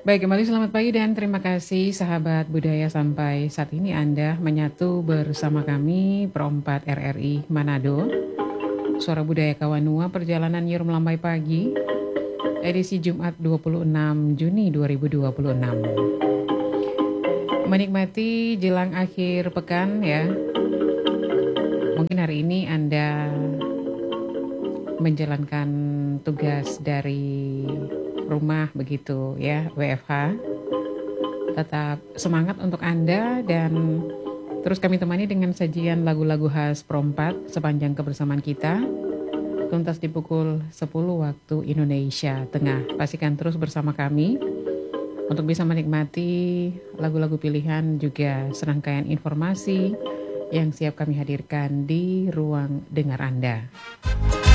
Baik, kembali selamat pagi dan terima kasih sahabat budaya sampai saat ini Anda menyatu bersama kami Perompat RRI Manado. Suara Budaya Kawanua Perjalanan Year Melambai Pagi, edisi Jumat 26 Juni 2026. Menikmati jelang akhir pekan ya. Mungkin hari ini Anda menjalankan tugas dari rumah begitu ya, WFH. Tetap semangat untuk Anda dan terus kami temani dengan sajian lagu-lagu khas Perompat sepanjang kebersamaan kita. Tuntas di pukul 10 waktu Indonesia Tengah. Pastikan terus bersama kami untuk bisa menikmati lagu-lagu pilihan juga serangkaian informasi yang siap kami hadirkan di ruang dengar Anda.